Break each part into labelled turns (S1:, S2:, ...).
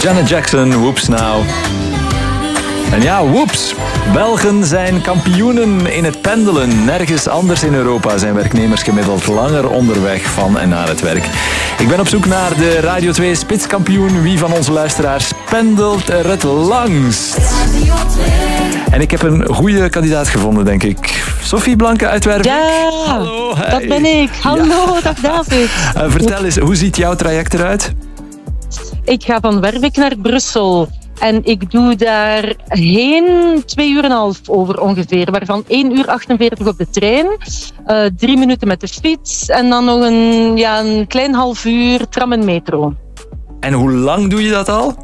S1: Janet Jackson, Whoops Now. En ja, whoops. Belgen zijn kampioenen in het pendelen. Nergens anders in Europa zijn werknemers gemiddeld langer onderweg van en naar het werk. Ik ben op zoek naar de Radio 2 spitskampioen. Wie van onze luisteraars pendelt er het langst? En ik heb een goede kandidaat gevonden, denk ik. Sophie Blanke uit Wervik.
S2: Ja,
S1: hallo, hey.
S2: Dat ben ik. Hallo, dag David.
S1: Vertel eens, hoe ziet jouw traject eruit?
S2: Ik ga van Wervik naar Brussel. En ik doe daarheen 2,5 uur over ongeveer. Waarvan 1 uur 48 op de trein. 3 minuten met de fiets. En dan nog een klein half uur tram en metro.
S1: En hoe lang doe je dat al?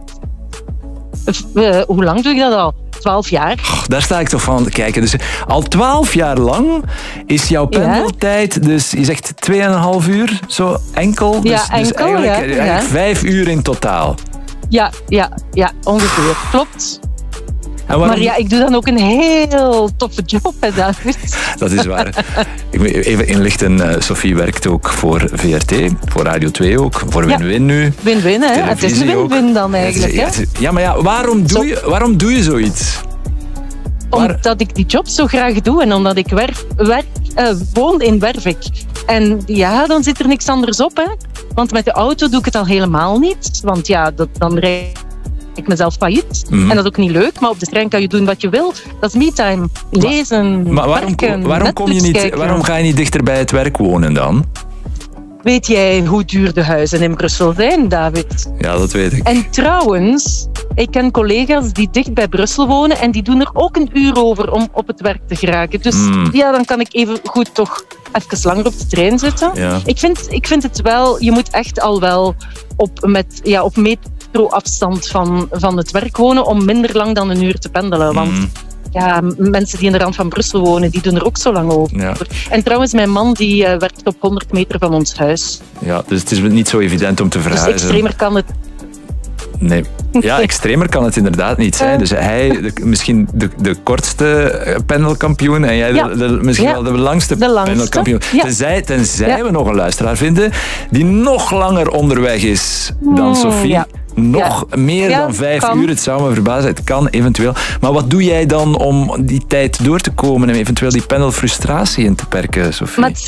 S2: Hoe lang doe ik dat al? 12 jaar.
S1: Oh, daar sta ik toch van te kijken. Dus al 12 jaar lang is jouw pendeltijd, dus je zegt 2,5 uur, zo enkel. Dus,
S2: ja, enkel,
S1: dus eigenlijk 5 uur in totaal.
S2: Ja, ongeveer. Klopt.
S1: Waarom...
S2: Maar ja, ik doe dan ook een heel toffe job, hè, David.
S1: Dat is waar. Ik moet even inlichten, Sophie werkt ook voor VRT, voor Radio 2 ook, voor Win-Win nu.
S2: Win-Win, hè? Het is een win-win dan eigenlijk. Hè?
S1: Ja, maar ja, waarom doe je zoiets?
S2: Omdat ik die job zo graag doe en omdat ik woon in Wervik. En ja, dan zit er niks anders op, hè. Want met de auto doe ik het al helemaal niet. Want ja, dan rijd ik mezelf failliet. En dat is ook niet leuk, maar op de trein kan je doen wat je wil. Dat is me-time. Lezen,
S1: maar
S2: werken,
S1: waarom ga je niet dichter bij het werk wonen dan?
S2: Weet jij hoe duur de huizen in Brussel zijn, David?
S1: Ja, dat weet ik.
S2: En trouwens, ik ken collega's die dicht bij Brussel wonen en die doen er ook 1 uur over om op het werk te geraken. Dus ja, dan kan ik even goed toch even langer op de trein zitten. Ja. Ik vind het wel, je moet echt al wel op metro-afstand van het werk wonen om minder lang dan 1 uur te pendelen. Want ja, mensen die in de rand van Brussel wonen, die doen er ook zo lang over. Ja. En trouwens, mijn man die werkt op 100 meter van ons huis.
S1: Ja, dus het is niet zo evident om te verhuizen.
S2: Dus extremer kan het...
S1: Nee. Ja, extremer kan het inderdaad niet zijn. Dus hij, misschien de kortste pendelkampioen en jij misschien wel de langste pendelkampioen. Ja. Tenzij we nog een luisteraar vinden die nog langer onderweg is dan Sophie. Ja. Nog meer dan 5 uur, het zou me verbazen. Het kan eventueel. Maar wat doe jij dan om die tijd door te komen en eventueel die pendelfrustratie in te perken, Sophie?
S2: Maar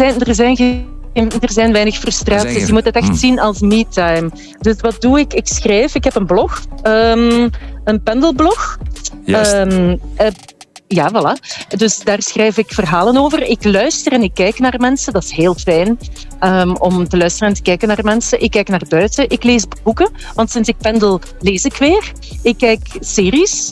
S2: er zijn weinig frustraties. Je moet het echt zien als me-time. Dus wat doe ik? Ik schrijf. Ik heb een blog. Een pendelblog. Ja, voilà. Dus daar schrijf ik verhalen over. Ik luister en ik kijk naar mensen. Dat is heel fijn om te luisteren en te kijken naar mensen. Ik kijk naar buiten. Ik lees boeken. Want sinds ik pendel, lees ik weer. Ik kijk series.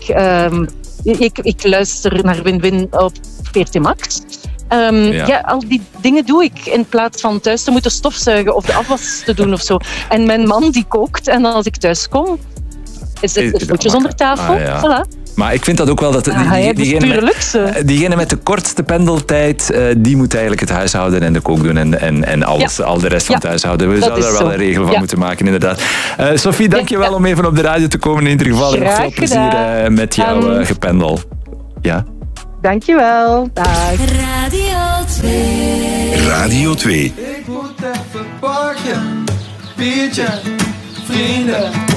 S2: Ik luister naar Win-Win op VRT Max. Al die dingen doe ik in plaats van thuis te moeten stofzuigen of de afwas te doen of zo. En mijn man die kookt en als ik thuis kom, is het voetjes onder tafel. Voilà.
S1: Maar ik vind dat ook wel dat diegene met de kortste pendeltijd, die moet eigenlijk het huishouden en de kook doen en al de rest van het huishouden. We zouden daar wel een regel van moeten maken, inderdaad. Sophie, dank je wel om even op de radio te komen in ieder geval. En veel plezier met jouw gependel. Ja.
S2: Dankjewel. Dag.
S3: Radio 2.
S4: Radio 2.
S5: Ik moet even pakken. Biertje, vrienden.